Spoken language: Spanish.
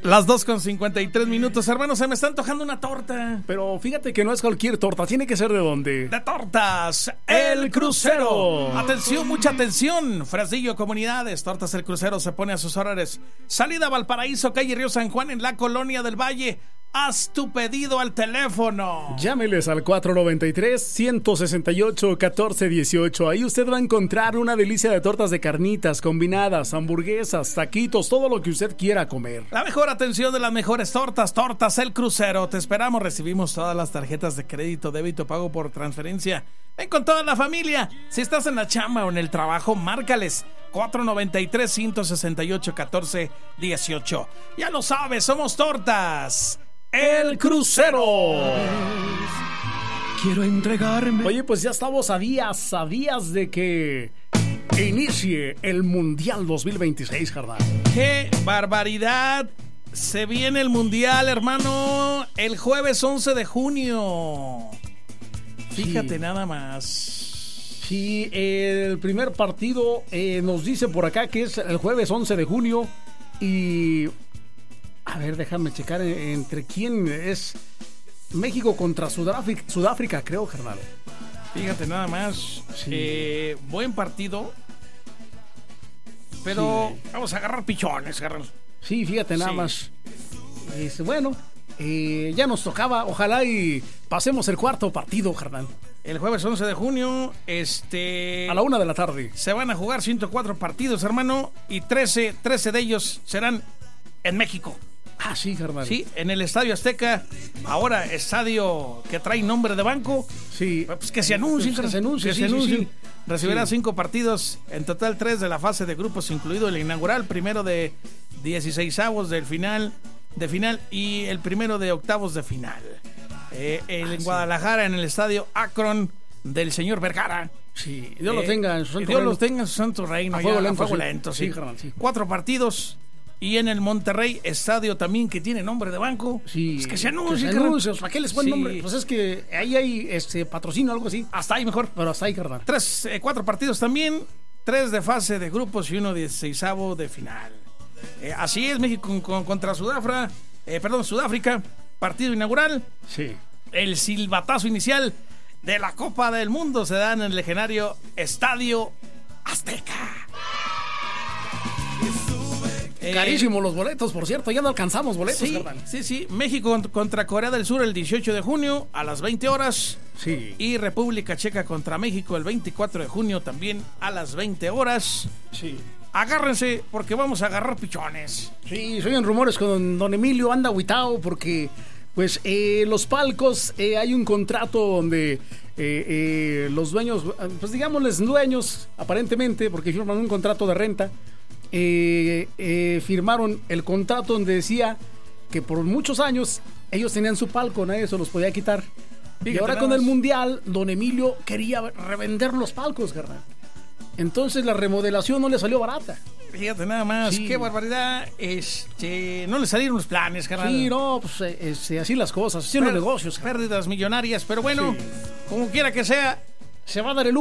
Las 2:53, hermano, se me está antojando una torta. Pero fíjate que no es cualquier torta, tiene que ser de dónde. De tortas, El Crucero. Atención, mucha atención. Fresnillo Comunidades, Tortas El Crucero se pone a sus órdenes. Salida Valparaíso, calle Río San Juan, en la Colonia del Valle. Haz tu pedido al teléfono. Llámeles al 493-168-1418. Ahí usted va a encontrar una delicia de tortas de carnitas, combinadas, hamburguesas, taquitos, todo lo que usted quiera comer. La mejor atención de las mejores tortas, Tortas El Crucero. Te esperamos, recibimos todas las tarjetas de crédito, débito, pago por transferencia. Ven con toda la familia. Si estás en la chamba o en el trabajo, márcales 493-168-1418. Ya lo sabes, somos Tortas El Crucero. Quiero entregarme. Oye, pues ya estamos a días de que inicie el Mundial 2026, carnal. ¡Qué barbaridad! Se viene el Mundial, hermano, el jueves 11 de junio. Fíjate nada más. Sí, el primer partido nos dice por acá que es el jueves 11 de junio. Y... a ver, déjame checar entre quién es. México contra Sudáfrica, creo, carnal. Fíjate nada más. Sí. Buen partido. Pero sí, vamos a agarrar pichones, carnal. Sí, fíjate nada más. Bueno, ya nos tocaba. Ojalá y pasemos el cuarto partido, carnal. El jueves 11 de junio, a la 1 de la tarde. Se van a jugar 104 partidos, hermano. Y 13 de ellos serán en México. Ah, sí, carnal. Sí, en el Estadio Azteca. Ahora, estadio que trae nombre de banco. Sí. Pues que se anuncien. Que se anuncien. Sí. Recibirá 5 partidos, en total 3 de la fase de grupos, incluido el inaugural, primero de 16avos de final y el primero de octavos de final. En Guadalajara, en el Estadio Akron del señor Vergara. Sí, Dios lo tenga en su santo Dios reino. lo tenga en su santo reino. A fuego lento, sí. Carnal, sí. 4 partidos. Y en el Monterrey, estadio también que tiene nombre de banco. Sí. Es que se anuncia. ¿Para qué les ponen nombre? Pues es que ahí hay patrocinio o algo así. Hasta ahí mejor. Pero hasta ahí, carnal. 4 partidos también. 3 de fase de grupos y 1 16avo de final. Así es, México contra Sudáfrica. Partido inaugural. Sí. El silbatazo inicial de la Copa del Mundo se da en el legendario Estadio Azteca. Carísimos los boletos, por cierto, ya no alcanzamos boletos, carnal. Sí. México contra Corea del Sur el 18 de junio a las 20 horas. Sí. Y República Checa contra México el 24 de junio también a las 20 horas. Sí. Agárrense porque vamos a agarrar pichones. Sí, soy en rumores con don Emilio, anda agüitao porque pues los palcos hay un contrato donde los dueños, pues digámosles dueños aparentemente, porque firman un contrato de renta. Firmaron el contrato donde decía que por muchos años ellos tenían su palco, nadie se los podía quitar. Fíjate, y ahora con el Mundial, don Emilio quería revender los palcos, carnal. Entonces la remodelación no le salió barata. Fíjate nada más, qué barbaridad. No le salieron los planes, carnal. Sí, no, pues así las cosas, así los negocios. Pérdidas millonarias, pero bueno, como quiera que sea, se va a dar el